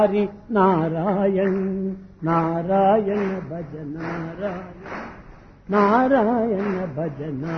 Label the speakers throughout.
Speaker 1: హరి నారాయణ నారాయణ భజ నారాయణ భజ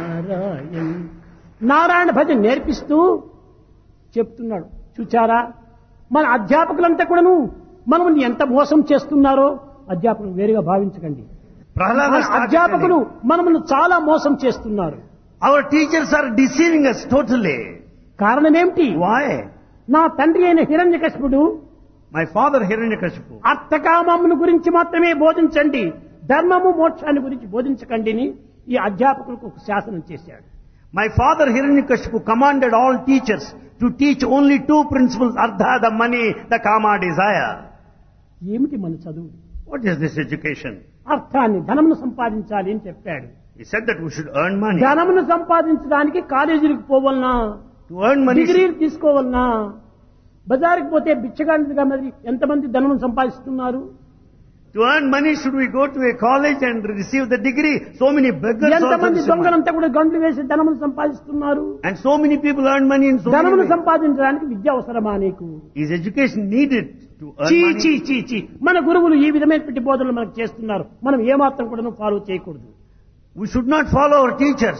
Speaker 1: నారాయణ భజ నేర్పిస్తూ చెప్తున్నాడు. చూచారా, మన అధ్యాపకులంతా కూడాను మనల్ని ఎంత మోసం చేస్తున్నారో అధ్యాపకులు వేరుగా భావించకండి. అధ్యాపకులు మనల్ని చాలా మోసం చేస్తున్నారు.
Speaker 2: Our teachers are deceiving us totally.
Speaker 1: కారణం ఏమిటి?
Speaker 2: Why?
Speaker 1: నా తండ్రి అయిన హిరణ్యకశిపుడు,
Speaker 2: My father Hiranyakashipu,
Speaker 1: అర్థకామమును గురించి మాత్రమే బోధించండి, ధర్మము మోక్షాన్ని గురించి బోధించకండి అని ఈ అధ్యాపకులకు ఒక శాసనం చేశాడు.
Speaker 2: my father Hiranyakashipu commanded all teachers to teach only two principles: Ardha, the money, the Kama, desire.
Speaker 1: ఏమిటి మన చదువు?
Speaker 2: What is this education?
Speaker 1: అర్థాన్ని, ధనమును సంపాదించాలి అని చెప్పాడు.
Speaker 2: He said that we should earn money.
Speaker 1: ధనమును సంపాదించడానికి కాలేజీలకు పోవాలనా,
Speaker 2: To earn money,
Speaker 1: డిగ్రీలు తీసుకోవాలనా, బజారుకి పోతే బిచ్చగాండిగా మరి ఎంతమంది ధనమును సంపాదిస్తున్నారు?
Speaker 2: to earn money, should we go to a college and receive the degree? So many beggars
Speaker 1: ఎంతమంది
Speaker 2: also,
Speaker 1: దొంగలంతా కూడా గంటలు వేసి ధనమును సంపాదిస్తున్నారు.
Speaker 2: and so many people earn money in so many
Speaker 1: ధనమును
Speaker 2: ways.
Speaker 1: సంపాదించడానికి విద్య అవసరమా నీకు?
Speaker 2: Is education needed to earn
Speaker 1: చీ
Speaker 2: money?
Speaker 1: చీ చీ చీ, మన గురువులు ఈ విధమైనటువంటి బోధనలు మనకు చేస్తున్నారు, మనం ఏమాత్రం కూడా ఫాలో చేయకూడదు.
Speaker 2: We should not follow our teachers.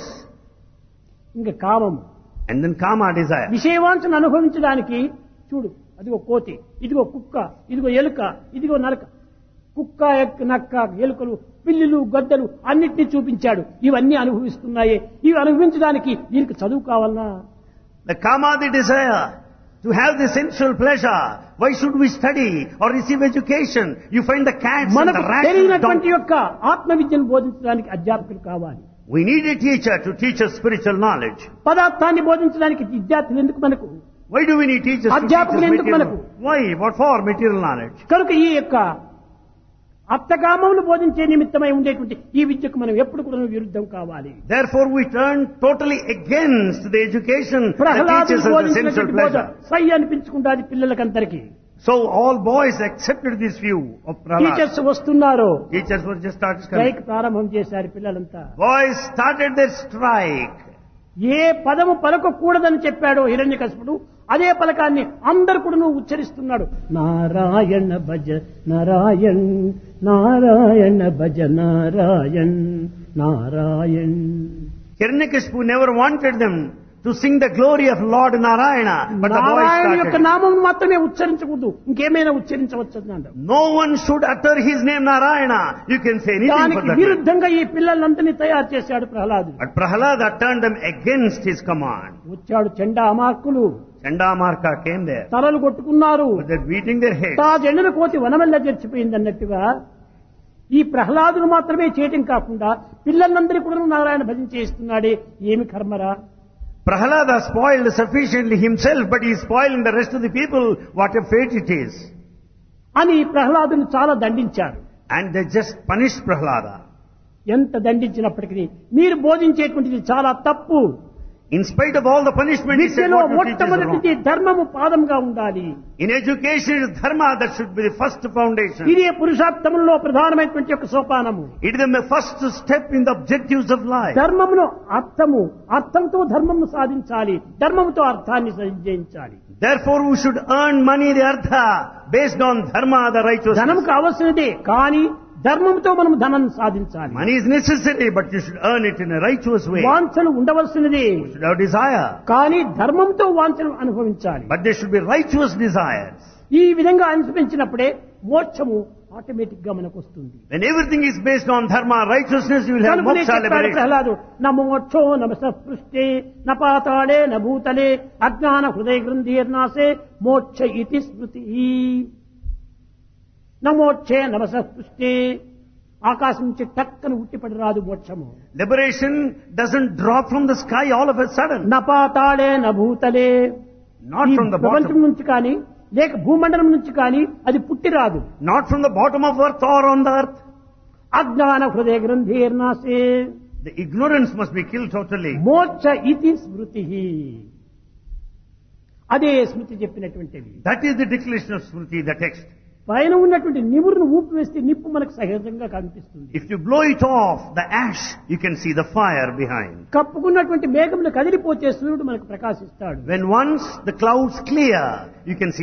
Speaker 1: ఇంకా కామం,
Speaker 2: And then Kama, desire.
Speaker 1: విషయవాంఛను అనుభవించడానికి చూడు, అదిగో కోతి, ఇదిగో కుక్క, ఇదిగో ఎలుక, ఇదిగో నలక, కుక్క నక్క ఎలుకలు పిల్లులు గద్దలు అన్నిటినీ చూపించాడు. ఇవన్నీ అనుభవిస్తున్నాయే, ఇవి అనుభవించడానికి దీనికి చదువు కావాలనా?
Speaker 2: The Kama, the desire, to have the sensual pleasure. Why should we study or receive education? You find the cats and
Speaker 1: మనకు
Speaker 2: the rats and the
Speaker 1: తెలియనటువంటి
Speaker 2: donkeys.
Speaker 1: యొక్క ఆత్మ విద్యను బోధించడానికి అధ్యాపకులు కావాలి.
Speaker 2: We need a teacher to teach us spiritual knowledge.
Speaker 1: పదార్థాన్ని బోధించడానికి విద్యార్థులు ఎందుకు మనకు?
Speaker 2: Why do we need teachers to teach us
Speaker 1: అధ్యాపకులు ఎందుకు మనకు?
Speaker 2: material? Why? What for? Material knowledge.
Speaker 1: కనుక ఈ యొక్క అర్థకామమును బోధించే నిమిత్తమై ఉండేటువంటి ఈ విద్యకు మనం ఎప్పుడు కూడా విరుద్ధం కావాలి.
Speaker 2: Therefore we turn totally against the education that
Speaker 1: ప్రహ్లాదుడు
Speaker 2: teaches us the sensual
Speaker 1: బోధించినటువంటి బోధ
Speaker 2: pleasure.
Speaker 1: Sye అనిపించుకుంటాది పిల్లలకందరికీ.
Speaker 2: So all boys accepted this view of Prahlad.
Speaker 1: Teachers వస్తున్నారు,
Speaker 2: Teachers were just started coming.
Speaker 1: Strike ప్రారంభం చేశారు పిల్లలంతా.
Speaker 2: Boys started their strike.
Speaker 1: ఏ పదము పలకకూడదని చెప్పాడో హిరణ్యకశిపుడు, అదే పలకాన్ని అందరు కూడా ఉచ్చరిస్తున్నాడు. నారాయణ భజ నారాయణ నారాయణ భజ Narayana Narayana.
Speaker 2: Hiranyakashipu never wanted them to sing the glory of Lord Narayana, but the boys
Speaker 1: Narayana యొక్క
Speaker 2: started.
Speaker 1: నామం మాత్రమే ఉచ్చరించకూడదు, ఇంకేమైనా ఉచ్చరించవచ్చు అన్నాడు.
Speaker 2: No one should utter his name Narayana. You can say anything for
Speaker 1: దానికి
Speaker 2: that.
Speaker 1: విరుద్ధంగా ఈ పిల్లలందరినీ తయారు చేశాడు ప్రహ్లాదుడు.
Speaker 2: But Prahlada turned them against his command.
Speaker 1: వచ్చాడు చెండా అమార్కులు,
Speaker 2: Chandamarka came there.
Speaker 1: తలలు కొట్టుకున్నారు,
Speaker 2: But they're beating their heads.
Speaker 1: తా జెండను కోతి వనమెల్ల జరిచిపోయింది అన్నట్టుగా ఈ ప్రహ్లాదును మాత్రమే చేయటం కాకుండా పిల్లలందరి కూడా నారాయణ భజన చేస్తున్నాడే, ఏమి కర్మరా?
Speaker 2: Prahlada spoiled sufficiently himself, but he is spoiling the rest of the people. What a fate it is.
Speaker 1: అని ప్రహ్లాదుని చాలా దండించారు.
Speaker 2: And they just punished Prahlada.
Speaker 1: ఎంత దండించినప్పటికీ మీరు బోధించేటువంటిది చాలా తప్పు.
Speaker 2: In spite of all the punishment, he said
Speaker 1: విద్యలో
Speaker 2: what you teach is wrong.
Speaker 1: మొట్టమొదటిది ధర్మము పాదంగా ఉండాలి.
Speaker 2: In education, it is dharma that should be the first foundation.
Speaker 1: ఇదే పురుషార్థములో ప్రధానమైనటువంటి ఒక సోపానము.
Speaker 2: It is the first step in the objectives of life.
Speaker 1: ధర్మమును అర్థము, అర్థంతో ధర్మమును సాధించాలి, ధర్మముతో అర్థాన్ని జయించాలి.
Speaker 2: Therefore, we should earn money, the artha, based on dharma, the righteousness.
Speaker 1: ధనము కావలసినదే, కానీ ధర్మంతో మనం ధనం సాధించాలి.
Speaker 2: Money is necessary, but you should earn it in a righteous way.
Speaker 1: వాంఛలు ఉండవలసినదే,
Speaker 2: You should have desire,
Speaker 1: కానీ ధర్మంతో వాంఛలు అనుభవించాలి.
Speaker 2: but there should be righteous desires.
Speaker 1: ఈ విధంగా అనుసరించినప్పుడే మోక్షము ఆటోమేటిక్ గా మనకు వస్తుంది.
Speaker 2: When everything is based on dharma, righteousness, you will have
Speaker 1: కనుకనే
Speaker 2: moksha
Speaker 1: చెప్పాడు
Speaker 2: liberation.
Speaker 1: ప్రహ్లాదు, న మోక్షో న సపృష్టే న పాతాళే న భూతలే అజ్ఞాన హృదయ గ్రంథిర్నాశే మోక్ష ఇతి స్మృతి. నమోక్షే నమసపృష్టే, ఆకాశం నుంచి టక్కన ఉట్టిపడి రాదు మోక్షము.
Speaker 2: Liberation doesn't drop from the sky all of a sudden.
Speaker 1: నపాతాళే నభూతలే,
Speaker 2: Not
Speaker 1: ఈ
Speaker 2: from the
Speaker 1: ప్రపంచం
Speaker 2: bottom.
Speaker 1: నుంచి కానీ లేక భూమండలం నుంచి కానీ అది పుట్టి రాదు.
Speaker 2: Not from the bottom of earth or on the earth.
Speaker 1: అజ్ఞాన హృదయ గ్రంథిర్నాశే
Speaker 2: The ignorance must be killed totally.
Speaker 1: మోక్ష ఇతి స్మృతి. అదే స్మృతి చెప్పినటువంటివి.
Speaker 2: That is the declaration of Smriti, the text.
Speaker 1: పైన ఉన్నటువంటి నివురును ఊపివేస్తే నిప్పు మనకు సహజంగా కనిపిస్తుంది.
Speaker 2: If you blow it off, the ash, you can see the fire behind.
Speaker 1: కప్పుకున్నటువంటి మేఘములు కదిలిపోతే సూర్యుడు మనకు ప్రకాశిస్తాడు.
Speaker 2: When once the clouds clear, you can see